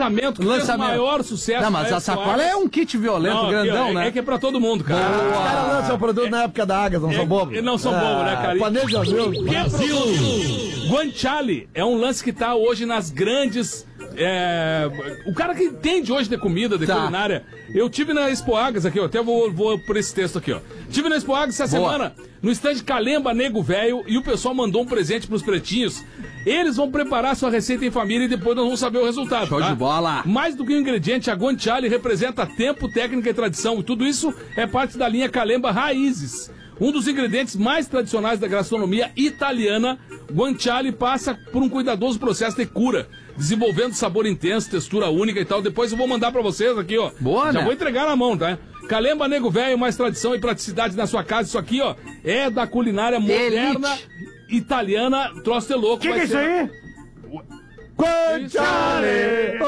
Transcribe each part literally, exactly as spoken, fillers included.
lançamento, que lançamento. fez o maior sucesso. Não, mas a sacola é um kit violento não, grandão, é, né? É que é pra todo mundo, cara. Os caras lançam o produto é, na época da Águia, não é, são bobos. Não são ah, bobos, né, cara? Planeja, viu? Brasil! Guanciale é um lance que tá hoje nas grandes... É, o cara que entende hoje de comida, de tá. culinária. Eu tive na Expo Águas aqui, ó, até vou, vou por esse texto aqui, ó. Tive na Expo Águas essa Boa. semana, no estande Calemba Nego Velho, e o pessoal mandou um presente pros pretinhos. Eles vão preparar sua receita em família e depois nós vamos saber o resultado. Show tá? de bola! Mais do que um ingrediente, a Guanciale representa tempo, técnica e tradição. E tudo isso é parte da linha Calemba Raízes. Um dos ingredientes mais tradicionais da gastronomia italiana, Guanciale passa por um cuidadoso processo de cura, desenvolvendo sabor intenso, textura única e tal. Depois eu vou mandar pra vocês aqui, ó. Boa, Já né? vou entregar na mão, tá? Calemba Nego Velho, mais tradição e praticidade na sua casa. Isso aqui, ó, é da culinária moderna Elite. italiana. Troço de louco. Que que é isso aí? Guanciale!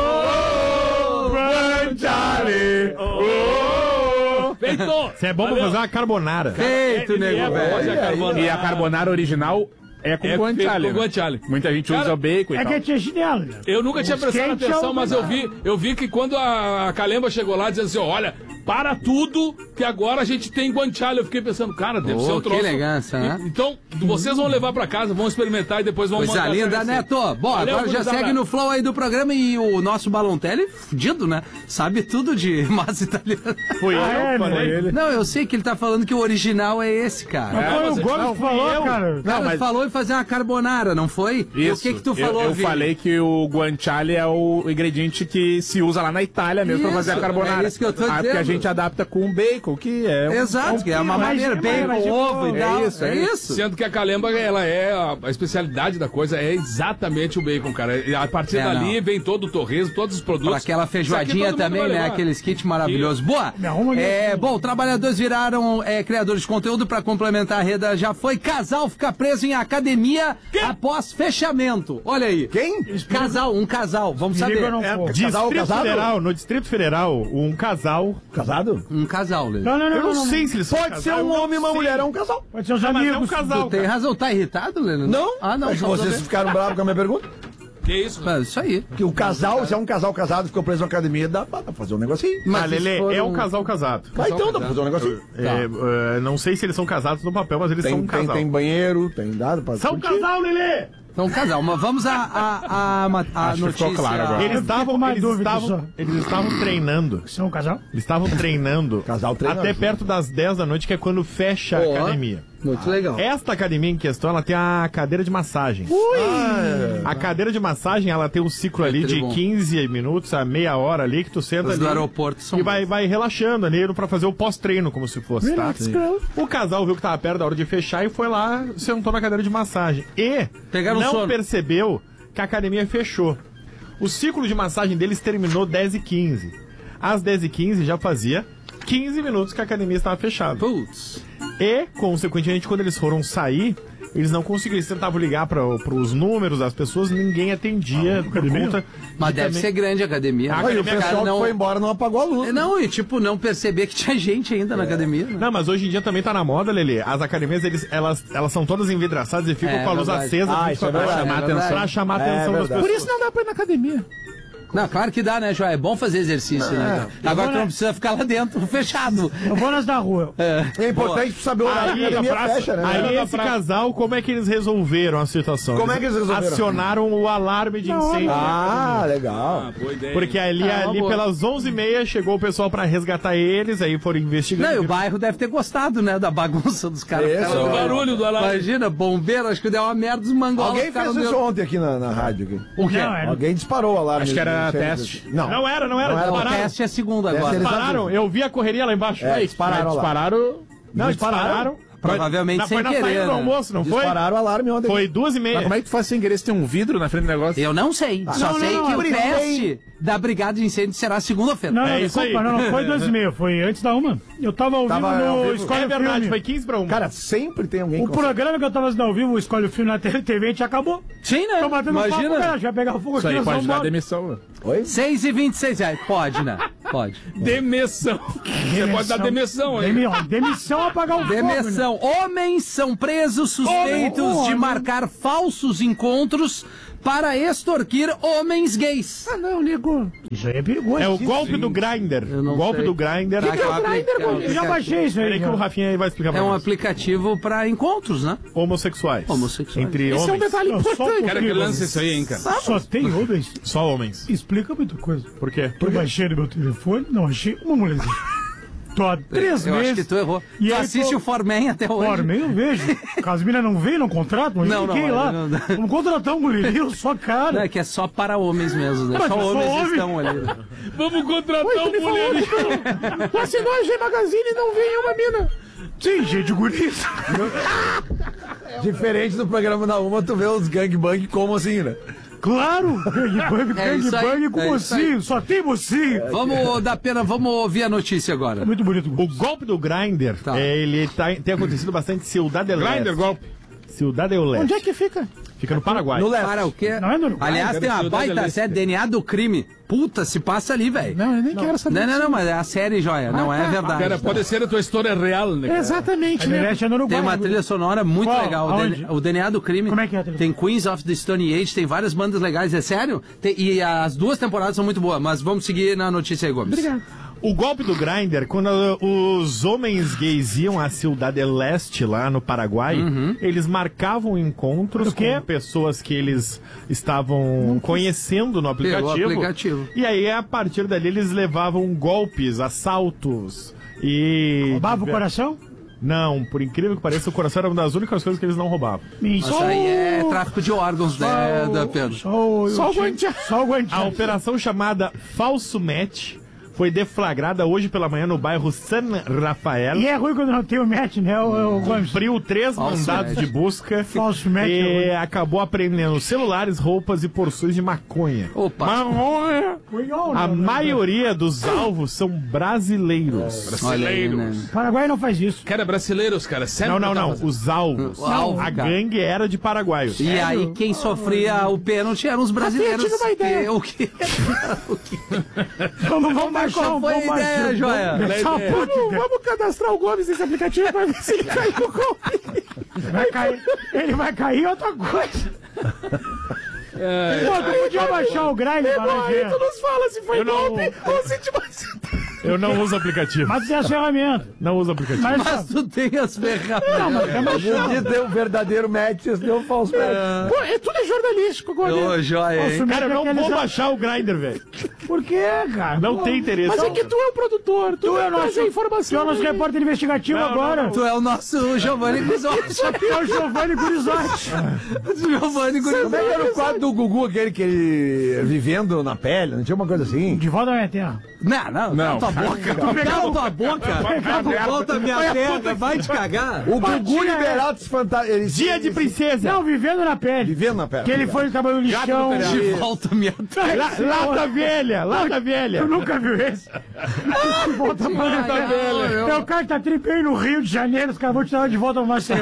Oh! Guanciale! Oh! Feito! Isso é bom Valeu. pra fazer uma carbonara. Feito, é, nego, é, velho. E a carbonara original é com é guanciale. Com guanciale. Muita gente Cara, usa o bacon e é tal. É que tinha chinelo. Eu nunca tinha prestado atenção, mas eu vi, eu vi que quando a Calemba chegou lá, dizendo assim, olha, para tudo, que agora a gente tem guanciale. Eu fiquei pensando, cara, deve oh, ser um troço. Que elegância, né? E, então, vocês vão levar pra casa, vão experimentar e depois vão Coisa mandar. Coisa linda, Neto. Bom, Valeu, agora já segue no flow aí do programa e o nosso Balontelli, fudido, né? Sabe tudo de massa italiana. Foi eu, ah, é, falei ele. Não, eu sei que ele tá falando que o original é esse, cara. Não, é, foi mas, o Gomes não, que falou, eu. cara. O cara mas... falou em fazer uma carbonara, não foi? Isso. E o que que tu falou, Eu, eu Vini? falei que o guanciale é o ingrediente que se usa lá na Itália mesmo Isso, pra fazer a carbonara. é isso que eu tô ah, dizendo. Porque a gente adapta com bacon, que é... Exato, um, que é uma maneira, bacon, mas, ovo e é tal. isso, É é isso. Sendo que a Calemba, ela é, a, a especialidade da coisa é exatamente o bacon, cara. E a partir É, dali não. vem todo o torresmo, todos os produtos. Pra aquela feijoadinha também, né? Aqueles kits maravilhosos. Boa! É, bom, trabalhadores viraram é, criadores de conteúdo pra complementar a rede. Já foi casal ficar preso em academia que? após fechamento. Olha aí. Quem? Casal, um casal, vamos saber. É, Distrito casado? Federal, no Distrito Federal, um casal... Casado? Um casal, Lê. Não, não, não. Eu não, não, sei se eles são Pode ser casal, um eu homem e não uma sei. mulher, é um casal. Pode ser os Não, mas é um amigos. casal, Tu tem cara. razão, tá irritado, Lê? Não? Ah, não. É que só pra vocês ver. ficaram bravos com a minha pergunta? Que isso? Ah, isso aí. Que o casal, se é um casal casado, ficou preso na academia, dá pra fazer um negocinho. Ah, Mas Lelê, foram- é um casal casado. Mas então dá pra fazer um negocinho. É, é, não sei se eles são casados no papel, mas eles Tem, são um tem, casal. tem banheiro, tem dado pra São um curtir. casal, Lelê! Então, um casal. Mas vamos à a, a, a, a Acho que notícia. ficou claro agora. Eles Eu fiquei estavam, com uma eles dúvida estavam, só. eles estavam treinando. São um casal? Eles estavam treinando Casal treinando. até perto das dez da noite, que é quando fecha a Ó. academia. Muito legal. Esta academia em questão, ela tem a cadeira de massagem. A cadeira de massagem, ela tem um ciclo ali de tribom. quinze minutos a meia hora ali, que tu senta Os ali do aeroporto são e vai, vai relaxando ali pra fazer o pós-treino, como se fosse, tá? Relax, girl. O casal viu que tava perto da hora de fechar e foi lá, sentou na cadeira de massagem. E Pegaram não sono. percebeu que a academia fechou. O ciclo de massagem deles terminou dez e quinze. Às dez e quinze já fazia quinze minutos que a academia estava fechada. Putz. E, consequentemente, quando eles foram sair, eles não conseguiram. Eles tentavam ligar para os números das pessoas, ninguém atendia. por conta Mas de deve também- ser grande a academia. A Olha, e o academia, pessoal cara, que não- foi embora não apagou a luz. Não, e tipo, não perceber que tinha gente ainda na academia. Né? Não, mas hoje em dia também tá na moda, Lelê. As academias, eles, elas, elas são todas envidraçadas e ficam É, com a luz verdade. acesa Ah, vinte e isso é quatro horas verdade, pra chamar é atenção, verdade. pra chamar a É atenção das verdade. pessoas. Por isso não dá pra ir na academia. Não, claro que dá, né, João? É bom fazer exercício, né? Cara? Agora tu não precisa ficar lá dentro, fechado. Eu vou nas da rua. É. É importante saber o horário Aí, que a academia praça- fecha, né? aí Não, esse casal, como é que eles resolveram a situação? Como é que eles resolveram? Acionaram o alarme de incêndio. Ah, legal. Ah, boa ideia. Porque ali, Ah, uma ali boa. pelas onze e meia chegou o pessoal pra resgatar eles, aí foram investigando. Não, e o bairro deve ter gostado, né, da bagunça dos caras. Isso. Ficaram- O barulho do alarme. Imagina, bombeiro, acho que deu uma merda dos mangolas. Alguém ficaram fez isso dentro. ontem aqui na, na rádio. Aqui. O quê? Não, era- Alguém disparou o alarme. Acho que era Não sei. teste. Não. Não era, não era. Não era. O dispararam. teste é segunda Teste agora. eles- Dispararam, eu vi a correria lá embaixo. É, Aí, dispararam lá. Dispararam... Não, dispararam. Provavelmente Na- sem foi na querer, saída do né? almoço, não foi? Dispararam o alarme ontem. Foi duas e meia. Mas como é que tu faz sem querer se tem um vidro na frente do negócio? Eu não sei. Só não, sei não, que não, o não. teste da Brigada de Incêndio será segunda-feira. Não, não, É isso desculpa, aí. não, não foi dois e meia, foi antes da uma. Eu tava ao vivo Tava ao no vivo. Escolhe É o verdade, Filme. foi quinze pra uma. Cara, sempre tem alguém O que programa que eu tava fazendo ao vivo, o Escolhe o Filme na T V, a gente acabou. Sim, né? Tô batendo papo, Imagina. cara, já vai pegar fogo Isso aqui, aí nós pode vamos dar embora. demissão. né? Oi? seis e vinte e seis reais. Pode, né? Pode. Demissão. Você pode dar demissão aí. Demi- ó, demissão apagar o fogo. né? Demissão. Homens são presos suspeitos Homem, de homem. marcar falsos encontros para extorquir homens gays. Ah, não, nego. Isso aí é perigoso. É o Sim, golpe sim. do Grindr. Eu não O golpe sei. do Grindr. Tá, que é o Grindr, Eu já baixei isso aí. Peraí que já. o Rafinha aí vai explicar pra É um nós. aplicativo para encontros, né? Homossexuais. Homossexuais. Entre Esse é um homens. detalhe Não, só importante. um Cara, que pouquinho, lance isso aí, hein, cara? Só tem homens. Só homens. Explica muita coisa. Por quê? Eu baixei no meu telefone, não achei uma mulherzinha. Tô há três Eu meses. acho que tu errou. E tu aí, assiste pô, o Forman até hoje. Forman, eu vejo. As minas não veem, não contratam, Não, eu não, fiquei lá. não, não. Vamos contratar um mulherio, só Não, cara. é que é só para homens mesmo, né? Mas Só só homens homem. estão ali. Vamos contratar um mulher. Tu assinou a G Magazine e não veio uma mina. Sim, gente, guri. Diferente do programa da Uma, tu vê os gangbang como assim, né? Claro! Gangbang, É isso aí, gangbang com é isso aí. mocinho, só tem mocinho. Vamos dar pena, vamos ouvir a notícia agora. Muito bonito. O golpe do Grindr, Tá. é, ele tá, tem acontecido bastante em Ciudad del Este. Grindr, golpe. Ciudad del Este. Onde é que fica? Fica no Paraguai. No leste. Para o quê? Não é no Uruguai, Aliás, cara, tem uma Ciudad baita del Este. série D N A do crime. Puta, se passa ali, velho. Não, eu nem quero saber. Não, não, disso. não, mas é a série, joia. Não é tá. verdade. Cara, pode ser a tua história real, né, cara? Exatamente, A né? Deleste é no Uruguai. Tem uma trilha sonora muito Qual? legal. O Aonde? D N A o D N A do crime. Como é que é a trilha? Tem Queens of the Stone Age, tem várias bandas legais. É sério? Tem- e as duas temporadas são muito boas, mas vamos seguir na notícia aí, Gomes. Obrigado. O golpe do Grindr, quando os homens gays iam à Ciudad del Este, lá no Paraguai, eles marcavam encontros O quê? com pessoas que eles estavam conhecendo no aplicativo. Pelo aplicativo. E aí, a partir dali, eles levavam golpes, assaltos e... Roubava o coração? Não, por incrível que pareça, o coração era uma das únicas coisas que eles não roubavam. Isso aí é tráfico de órgãos, né, da Pedro? Só o, Só o tinha- guantia. Só o guantia. A operação chamada Falso Match foi deflagrada hoje pela manhã no bairro San Rafael. E é ruim quando não tem o match, né? O, o Gomes. Cumpriu três Falso mandados match. de busca Falso match, e é acabou apreendendo celulares, roupas e porções de maconha. Opa. Maconha! ruim. Ruim, A não, não, maioria dos alvos são brasileiros. Olha aí, né? não. Paraguai não faz isso. Cara, brasileiros, cara, sério. Não, não, que tá não. fazendo? Os alvos. O alvo, A cara. gangue era de paraguaios. E aí, quem sofria o pênalti eram os brasileiros. tive uma ideia. Que- o que? Vamos, vamos marcar Qual um foi a vamos marcar- ideia, joia? Vamos- Só Ideia. puta Vamos, ideia. vamos cadastrar o Gomes nesse aplicativo pra ver se ele cai no golpe. Vai cair. Ele vai cair outra coisa. Pô, tu podia baixar o grind, Aí Balaguer. tu nos fala se foi Eu não- golpe ou se te Eu não uso aplicativo. Mas tem as ferramentas. Não uso aplicativo. Mas, Mas tu tem as ferramentas. não, mas é mais Você deu um verdadeiro match, você deu um falso match. Pô, é tudo é jornalístico, Gomes. Ô, joia, hein? Cara, eu não aqueles- vou baixar o Grindr, velho. Por quê, cara? Não Pô, tem interesse. Mas é que tu é o produtor, tu, Tu é o vai nosso, trazer tu é informação. o nosso aí. repórter investigativo Não, agora. não, Tu é o nosso Giovanni Guizotti. É o Giovanni Gurizotti. Giovanni Como é Guizotti. que era o quadro do Gugu, aquele que ele vivendo na pele? Não tinha uma coisa assim? De volta à minha terra. Não, não, não. Cala tua boca. Cala tua boca. Volta a minha terra, vai te cagar. O Gugu tinha- Liberatos Fantásticos. Dia de princesa. Não, vivendo na pele. Vivendo na pele. Que ele foi trabalhando no lixão. De volta a minha terra. La- Lata velha, lata velha. Tu nunca viu esse? De volta pra minha terra. É o cara que tá tripei no Rio de Janeiro, os caras vão te dar de volta ao Maceió.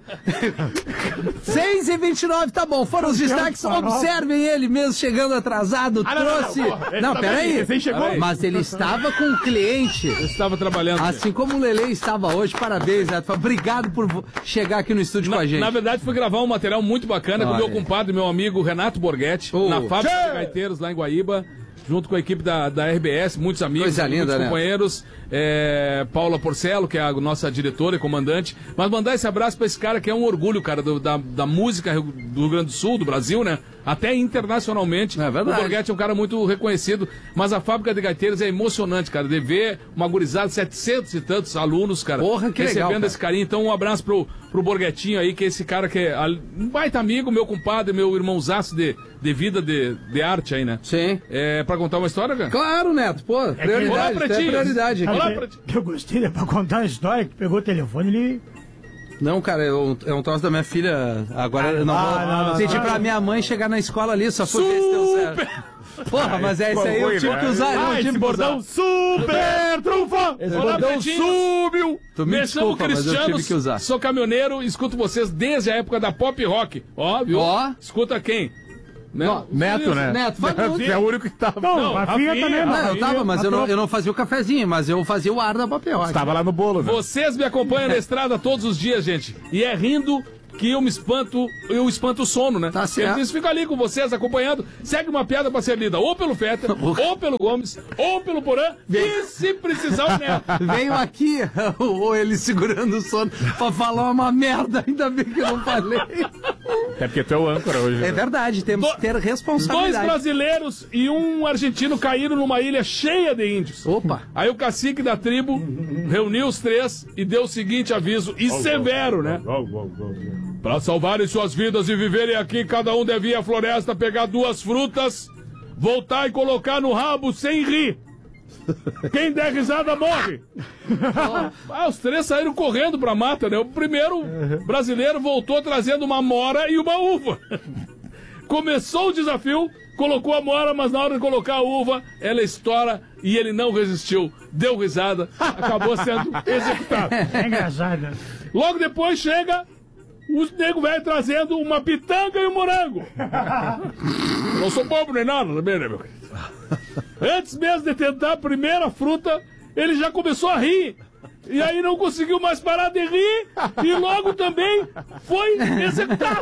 seis e vinte e nove, tá bom. Foram os destaques. Observem ele mesmo chegando atrasado. Ah, não, não, Trouxe. não, pô. Não, Tá peraí. bem, recém chegou. Mas ele estava com um cliente. Eu estava trabalhando. Assim como o Lele estava hoje. Parabéns, Neto. Obrigado por vo- chegar aqui no estúdio com a gente. Na verdade, fui gravar um material muito bacana com o Olha meu aí. compadre, meu amigo Renato Borghetti, Oh. na fábrica de gaiteiros lá em Guaíba, junto com a equipe da, da R B S, muitos amigos, Coisa linda, muitos né? companheiros, é, Paula Porcelo, que é a nossa diretora e comandante, mas mandar esse abraço pra esse cara que é um orgulho, cara, do- da, da música do Rio Grande do Sul, do Brasil, né? Até internacionalmente. É verdade. O Borghetti é um cara muito reconhecido, mas a fábrica de gaiteiros é emocionante, cara, de ver uma gurizada, setecentos e tantos alunos, cara, Porra, que recebendo legal, cara. esse carinho. Então, um abraço pro, pro Borghetinho aí, que é esse cara que é al- um baita amigo, meu compadre, meu irmãozaço de, de vida, de, de arte aí, né? Sim. É pra contar uma história, cara? Claro, Neto. Pô, Olá, prioridade. É pretinhos. prioridade aqui. Olá, Sabe pra ti. que eu gostei, né, pra contar a história, que pegou o telefone, ele... Não, cara, é um, é um troço da minha filha. Agora eu não ah, vou não, não, pedir não. pra minha mãe chegar na escola ali, só fui ver se deu certo. Porra, mas é isso aí, eu tive que usar, eu Ah, tive esse que bordão usar. super trunfo. Esse Olá, bordão pretinhos. subiu. Tu me Me chamo desculpa, mas eu Cristiano, tive que usar. sou caminhoneiro, escuto vocês desde a época da pop rock. Ó, viu? Ó. Escuta quem? Né? Neto, né? Neto, faz tudo. É o único que tava. Não, Não, a Rafinha Rafinha, também, Não, não. eu tava, mas eu não, eu não fazia o cafezinho, mas eu fazia o ar da papel. Tava lá no bolo, né? Vocês me acompanham na estrada todos os dias, gente. E é rindo que eu me espanto, eu espanto o sono, né? Tá certo. Eles ficam ali com vocês, acompanhando. Segue uma piada pra ser lida ou pelo Fetter, ou pelo Gomes, ou pelo Porã, e se precisar o Neto. Venho aqui, ou ele segurando o sono, pra falar uma merda, ainda bem que eu não falei. É porque tu é o âncora hoje. É né? verdade, temos Do- que ter Dois responsabilidade. brasileiros e um argentino caíram numa ilha cheia de índios. Opa. Aí o cacique da tribo reuniu os três e deu o seguinte aviso, e severo, né? Para salvarem suas vidas e viverem aqui, cada um devia ir à floresta pegar duas frutas, voltar e colocar no rabo sem rir. Quem der risada morre. Ah, os três saíram correndo pra mata, né? O primeiro brasileiro voltou trazendo uma mora e uma uva. Começou o desafio, colocou a mora, mas na hora de colocar a uva, ela estoura e ele não resistiu. Deu risada, acabou sendo executado. É engraçado. Logo depois chega o nego velho trazendo uma pitanga e um morango. Eu não sou bobo nem nada também, né, meu querido? Antes mesmo de tentar a primeira fruta, ele já começou a rir. E aí não conseguiu mais parar de rir e logo também foi executado.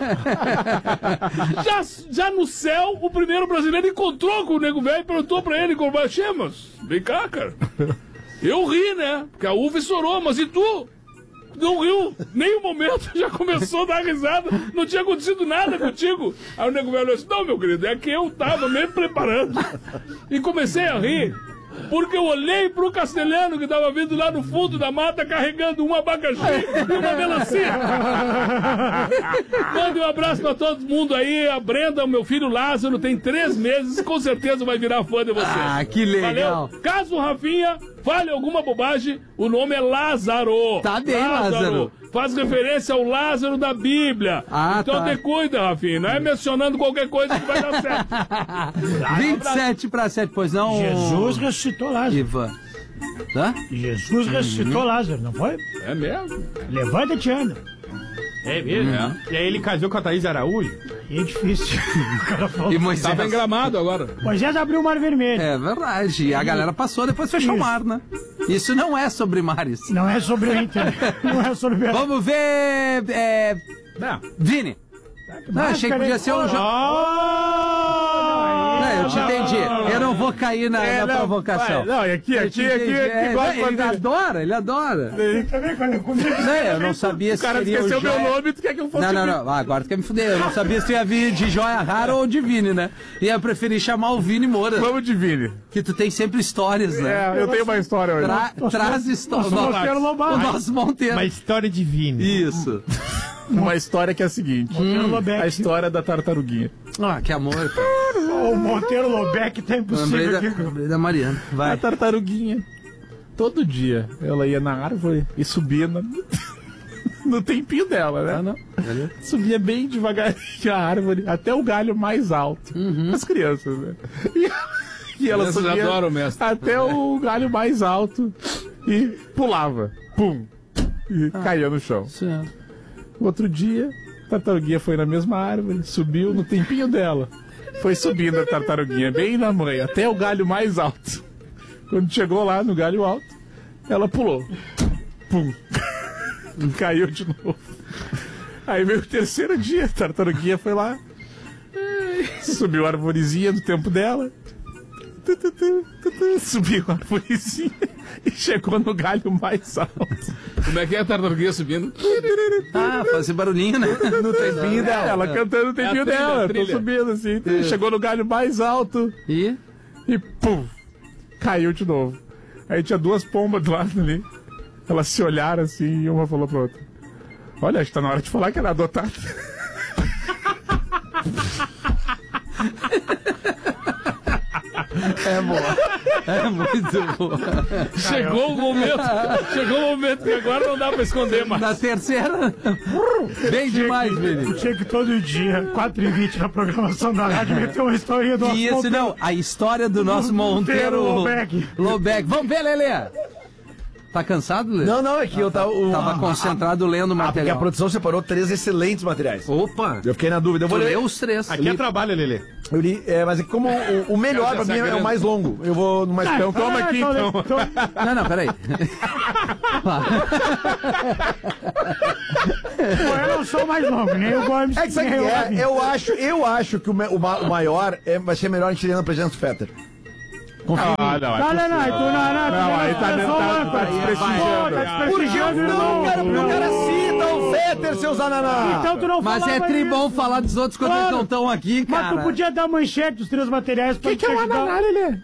Já, já no céu, o primeiro brasileiro encontrou com o nego velho e perguntou pra ele, Gorbachemas, vem cá, cara. Eu ri, né? Porque a uva estourou, mas e tu? Não riu, nem um momento, já começou a dar risada, não tinha acontecido nada contigo. Aí o nego velho disse, não, meu querido, é que eu tava me preparando. E comecei a rir, porque eu olhei pro castelhano que tava vindo lá no fundo da mata carregando um abacaxi e uma melancia. Mande um abraço pra todo mundo aí. A Brenda, o meu filho Lázaro, tem três meses, com certeza vai virar fã de vocês. Ah, que legal. Valeu. Caso o Rafinha fale alguma bobagem, o nome é Lázaro. Tá bem, Lázaro. Faz referência ao Lázaro da Bíblia. Ah, então tá. te cuida, Rafinha. Não é mencionando qualquer coisa que vai dar certo. vinte e sete para sete, pois não? Jesus ressuscitou Lázaro. Ivan. Hã? Jesus ressuscitou Lázaro, não foi? É mesmo? Levanta-te, anda. É mesmo? E aí ele casou com a Thaís Araújo? E é difícil. O cara falou. E Moisés. Tava em Gramado agora. Moisés abriu o mar vermelho. É verdade. E a galera passou, depois fechou o Isso. mar, né? Isso não é sobre mares. Não é sobre o Inter. Não é sobre o Vamos ver. É... Não. Vini. Não, achei que podia ser um jogo. Não, eu te entendi. Eu não vou cair na, É, na não, provocação. vai, não, e aqui, Eu aqui, te aqui, entendi. aqui, É, gosta não, ele de- adora, ele adora. Também quando eu comigo. Não, eu não sabia O se cara seria esqueceu o meu joia... nome, tu quer que eu fosse... Não, não, não. Ah, agora tu quer me fuder. Eu não sabia se tu ia vir de joia rara ou de Vini, né? E eu preferi chamar o Vini Moura. Vamos de Vini. Que tu tem sempre histórias, né? É, eu tenho uma história hoje. Tra traz histórias. nosso Monteiro Lobato. O nosso Monteiro. Uma história de Vini. Isso. Uma história que é a seguinte. Monteiro Lobeck. A história da tartaruguinha. Ah, que amor. Cara. O Monteiro Lobeck tá Lembrei impossível da, aqui. lembrei da Mariana. A Vai. tartaruguinha. Todo dia ela ia na árvore e subia na- no tempinho dela, né? Ah, não. Subia bem devagarinho a árvore até o galho mais alto. As crianças, né? E, e ela Crianças subia adoram, mestre. até o galho mais alto e pulava. Pum! E caía no chão. Certo. Outro dia, a tartaruguinha foi na mesma árvore, subiu no tempinho dela. Foi subindo a tartaruguinha, bem na manhã, até o galho mais alto. Quando chegou lá no galho alto, ela pulou. Pum! Caiu de novo. Aí veio o terceiro dia, a tartaruguinha foi lá, subiu a arvorezinha do tempo dela. Tu, tu, tu, tu, tu, subiu a arvorezinha e chegou no galho mais alto. Como é que é a tartaruguinha subindo? Ah, fazer barulhinho, né? No tempinho dela. Ela cantando no tempinho É a trilha, dela. a trilha. Tô subindo assim. Chegou no galho mais alto E? e pum! Caiu de novo. Aí tinha duas pombas do lado ali. Elas se olharam assim e uma falou pra outra: olha, acho que tá na hora de falar que ela é adotada. É boa. É muito boa. Chegou o momento. Chegou o momento que agora não dá pra esconder mais. Na terceira, bem demais, Vini. Tinha que todo dia, quatro e vinte na programação da rádio, meter uma historinha do nosso E esse Monteiro. não, a história do nosso Monteiro Lobeck. Lobeck. Vamos ver, Lelê. Tá cansado, Lelê? Não, não, é que eu tava. o- Tava a- concentrado lendo o a- porque a material. produção separou três excelentes materiais. Opa! Eu fiquei na dúvida. Eu Tu vou ler. leu os três. Aqui é trabalho, Lelê. Eu li, é, mas é que como o, o melhor pra mim é o mais longo. Eu vou no mais. Então toma aqui, então, então. Não, não, peraí. Pô, eu não sou mais longo, nem o Gomes. É que sabe o que é? Eu acho, eu acho que o, me- o ma- o maior é, vai ser melhor a gente ir na presença do Fetter. Confia Ah, em mim. não, é Não, não, não, possível. tu não, não, tu Não, aí não, tá, tu tá, só tá, anda. tá desprestigiando. Pô, tá Por que desprestigiando eu de não, novo. cara? Porque o cara cita o Fetter, seus ananá. Então tu não Mas é falava tribom isso. falar dos outros quando Claro. eles não estão aqui, Mas cara. tu podia dar manchete dos três materiais pra O que, que é um ananá, Lelê?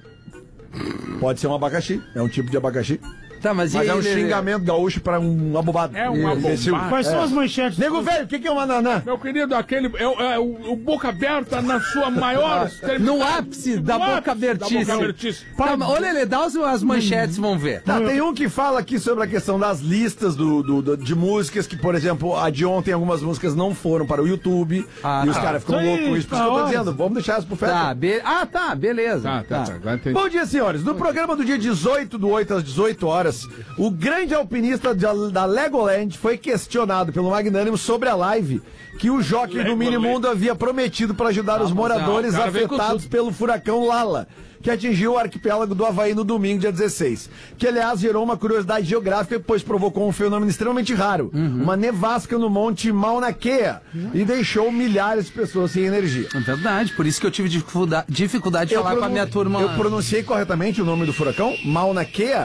Pode ser um abacaxi, é um tipo de abacaxi. Tá, mas, Mas e é aí, um Lelê? xingamento gaúcho pra um abobado. É um imbecil. abobado. Quais são as manchetes? Nego velho, o que, que é um ananá? Meu querido, aquele. É, o- é o, o boca aberta na sua maior. No ápice da No boca ápice abertice. Da boca abertice. Tá, mas, ô, Lelê, dá as, as manchetes, vamos ver. Tá, tem um que fala aqui sobre a questão das listas do, do- do- de músicas, que, por exemplo, a de ontem algumas músicas não foram para o YouTube. Ah, e os tá. caras ficam Isso aí, loucos com isso. Por isso que eu tô tá dizendo, vamos deixar isso pro Fetter. Tá, be... Ah, tá, beleza. Tá, tá, tá. Agora entendi. Bom dia, senhores. No programa do dia dezoito do oito às dezoito horas, o grande alpinista de- da Legoland foi questionado pelo Magnânimo sobre a live que o jockey do Legoland. Minimundo havia prometido para ajudar os moradores não, o cara veio com afetados tudo. pelo furacão Lala, que atingiu o arquipélago do Havaí no domingo, dia dezesseis. Que, aliás, gerou uma curiosidade geográfica, pois provocou um fenômeno extremamente raro. Uhum. Uma nevasca no monte Mauna Kea. E deixou milhares de pessoas sem energia. É verdade, por isso que eu tive dificuldade, dificuldade de Eu falar com a pronun- minha turma. Eu pronunciei corretamente o nome do furacão? Mauna Kea?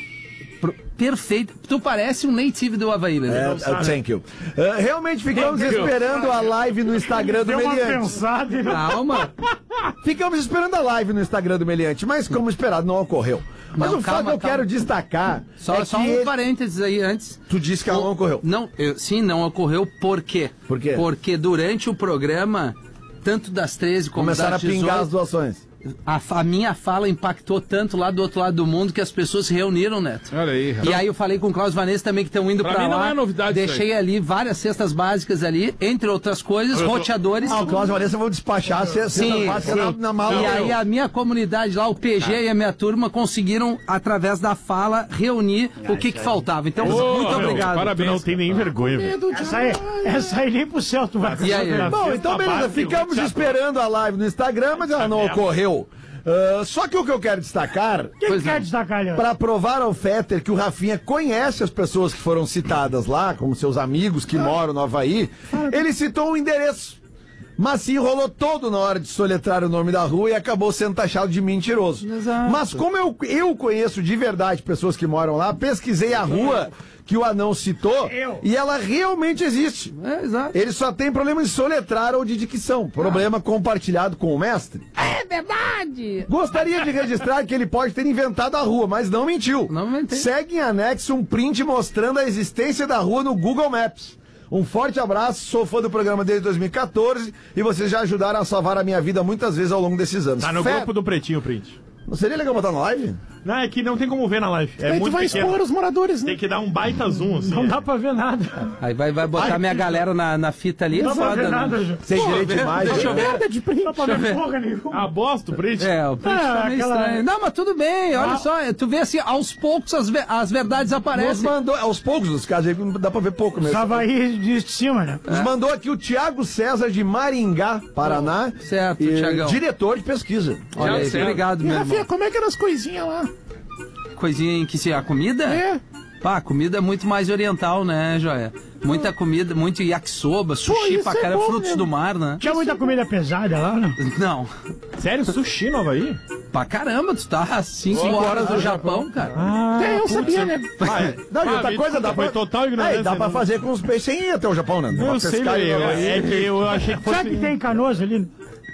Pro- Perfeito. Tu parece um native do Havaí, Lelê. É, uh, thank you. Uh, realmente ficamos Thank you. esperando a live no Instagram do Deu uma Meliante. pensada e... Calma. Ficamos esperando a live no Instagram do Meliante, mas como esperado, não ocorreu. Mas Não, o calma, fato que eu calma. quero destacar Só, é só que um ele- parênteses aí antes. tu disse que ela não ocorreu. Não, eu, sim, não ocorreu. Por quê? Por quê? Porque durante o programa, tanto das treze como Começaram das a pingar as dezoito, doações. a, fa- a minha fala impactou tanto lá do outro lado do mundo que as pessoas se reuniram, Neto. Olha aí. E aí eu falei com o Klaus Vanessa também que estão indo Pra pra, mim não lá. é novidade isso Deixei ali várias cestas básicas ali, entre outras coisas, roteadores. Ah, o Cláudio e a Vanessa vão despachar se Sim, na, sim. na, na mala. E aí a minha comunidade lá, o P G e a minha turma conseguiram, através da fala, reunir o que que faltava. Então, Ô, muito meu, obrigado. parabéns. Tu não tem nem vergonha, velho. Essa aí, essa aí nem pro céu tu vai. E aí? Bom, então beleza, base, ficamos roteador. esperando a live no Instagram, mas ela não ocorreu. Ah, só que o que eu quero destacar, Quem Pois quer é. destacar, Leandro? para provar ao Fetter que o Rafinha conhece as pessoas que foram citadas lá, como seus amigos que moram no Havaí, ele citou um endereço. Mas se enrolou todo na hora de soletrar o nome da rua e acabou sendo taxado de mentiroso. Exato. Mas como eu, eu conheço de verdade pessoas que moram lá, pesquisei a rua que o anão citou Eu. e ela realmente existe. É, exato. Ele só tem problema de soletrar ou de dicção. Problema compartilhado com o mestre. É verdade! Gostaria de registrar que ele pode ter inventado a rua, mas não mentiu. Não inventei. Segue em anexo um print mostrando a existência da rua no Google Maps. Um forte abraço, sou fã do programa desde dois mil e quatorze e vocês já ajudaram a salvar a minha vida muitas vezes ao longo desses anos. Tá no Fé- grupo do Pretinho, print. Não seria legal botar na live? Não, é que não tem como ver na live. É Aí tu muito vai pequeno. expor os moradores, né? Tem que dar um baita zoom, assim. Não dá pra ver nada. Aí vai, vai botar minha galera na, na fita ali, é Não dá pra foda, ver né? nada, Ju. Sem direito de imagem. deixa eu ver. Merda de print. Não dá pra Deixa eu ver ver. porra nenhuma. A bosta, o print. É, o print Ah, tá meio aquela- estranho. Não, mas tudo bem, olha Ah. só, tu vê assim, aos poucos as, ve- as verdades Nos aparecem. mandou, aos poucos dos casos aí, dá pra ver pouco mesmo. Tava aí de cima, né? Nos mandou aqui o Tiago César de Maringá, Paraná. Certo, e, Tiagão. Diretor de pesquisa. Olha aí, certo. obrigado, E, meu Rafinha, irmão. como é que eram as coisinhas lá? Coisinha em que se... A comida? É. Pá, a comida é muito mais oriental, né, Joia? Muita comida, muito yakisoba, sushi isso pra é cara, bom, frutos né? do mar, né? Tinha muita comida pesada lá, né? Não, Sério, sushi no Havaí? pra caramba, tu tá às cinco horas do Japão, cara. É, eu sabia, né? Não, e outra me coisa, dá desculpa, pra... foi total ignorância, É, dá pra não. fazer com os peixes sem ir até o Japão, né? Dá Eu pra sei, pescar Lelê, e- é que eu achei que fosse... Sabe que tem canoas ali?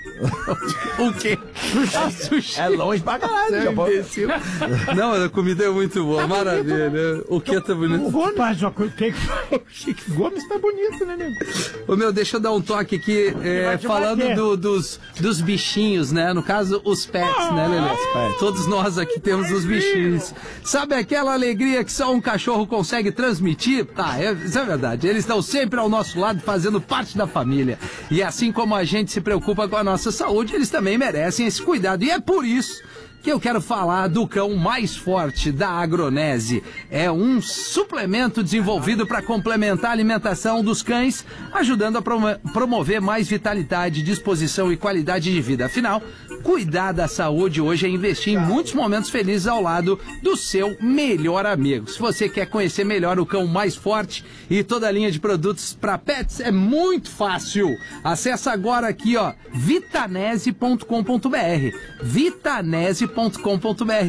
O quê? Ah, sushi. É longe pra caralho, É um Japão. imbecil. Não, a comida é muito boa, maravilha. O que tá O bonito? Gomes, Mas ó, tem que... o Gomes tá bonito, né, nego? Ô meu, deixa eu dar um toque aqui, é, vai te falando bater. do- dos, dos bichinhos, né? No caso, os pets, né, Lelê? Todos nós aqui temos os bichinhos. Sabe aquela alegria que só um cachorro consegue transmitir? Tá, é, isso é verdade. Eles estão sempre ao nosso lado, fazendo parte da família. E assim como a gente se preocupa com a nossa saúde, eles também merecem esse cuidado. E é por isso que eu quero falar do cão mais forte da Agronese. É um suplemento desenvolvido para complementar a alimentação dos cães, ajudando a promo- promover mais vitalidade, disposição e qualidade de vida. Afinal, Cuidar da saúde hoje é investir em muitos momentos felizes ao lado do seu melhor amigo. Se você quer conhecer melhor o cão mais forte e toda a linha de produtos para pets, é muito fácil. Acesse agora aqui, ó, vitanese ponto com ponto br. vitanese ponto com ponto br.